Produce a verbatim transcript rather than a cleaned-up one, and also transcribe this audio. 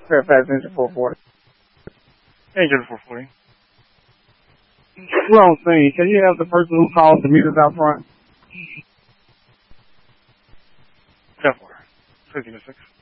Fairfax Engine four forty. Engine four forty. We're on scene. Can you have the person who calls to meet us out front? ten four. fifteen to six.